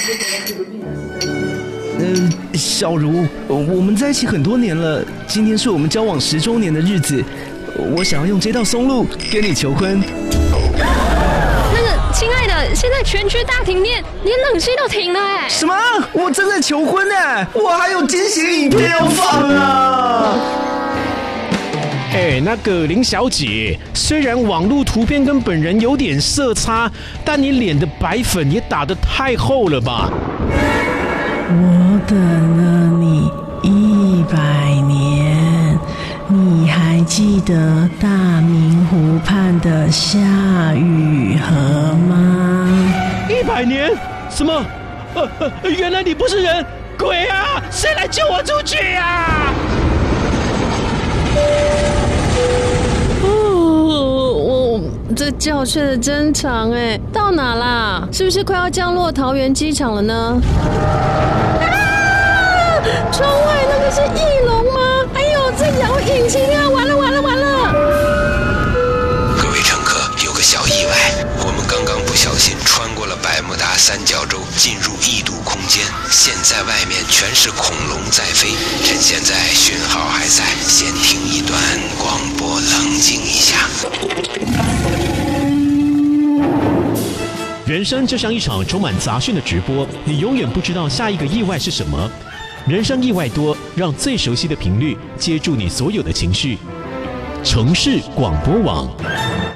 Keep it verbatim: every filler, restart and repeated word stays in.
嗯、呃，小茹，我们在一起很多年了，今天是我们交往十周年的日子，我想要用这道松露跟你求婚。 那个，亲爱的，现在全区大停电，连冷气都停了哎！ 什么？我正在求婚哎，我还有惊喜影片要放啊！ 哎，那个林小姐，虽然网络图片跟本人有点色差，但你脸的白粉也打得太厚了吧？ 我等了你一百年，你还记得大明湖畔的夏雨荷吗？ 一百年？什么？呃呃，原来你不是人，鬼啊！谁来救我出去啊？ 这觉睡得真长哎，到哪啦？是不是快要降落桃园机场了呢？啊！窗外那个是翼龙吗？哎呦，在摇引擎啊！完了完了完了！ 各位乘客，有个小意外，我们刚刚不小心穿过了百慕达三角洲，进入异度空间。现在外面全是恐龙在飞，趁现在讯号还在，先听一段广播，冷静一下。 人生就像一场充满杂讯的直播，你永远不知道下一个意外是什么。人生意外多，让最熟悉的频率接住你所有的情绪。城市广播网。